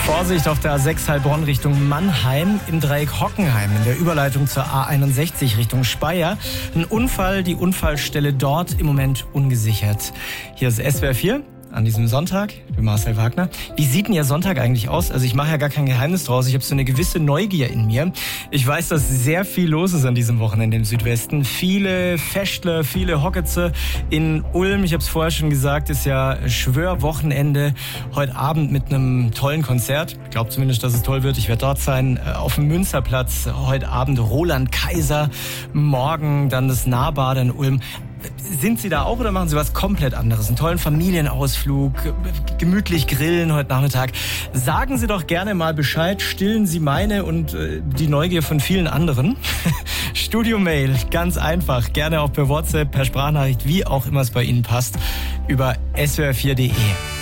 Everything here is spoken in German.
Vorsicht auf der A6 Heilbronn Richtung Mannheim, im Dreieck Hockenheim, in der Überleitung zur A61 Richtung Speyer. Ein Unfall, die Unfallstelle dort im Moment ungesichert. Hier ist SWR 4 an diesem Sonntag. Ich bin Marcel Wagner. Wie sieht denn Ihr Sonntag eigentlich aus? Also ich mache ja gar kein Geheimnis draus. Ich habe so eine gewisse Neugier in mir. Ich weiß, dass sehr viel los ist an diesem Wochenende im Südwesten. Viele Fechtler, viele Hocketze in Ulm. Ich habe es vorher schon gesagt, ist ja Schwörwochenende. Heute Abend mit einem tollen Konzert. Ich glaube zumindest, dass es toll wird. Ich werde dort sein. Auf dem Münsterplatz heute Abend Roland Kaiser. Morgen dann das Nahbad in Ulm. Sind Sie da auch oder machen Sie was komplett anderes? Einen tollen Familienausflug, gemütlich grillen heute Nachmittag. Sagen Sie doch gerne mal Bescheid, stillen Sie meine und die Neugier von vielen anderen. Studio-Mail, ganz einfach, gerne auch per WhatsApp, per Sprachnachricht, wie auch immer es bei Ihnen passt, über swr4.de.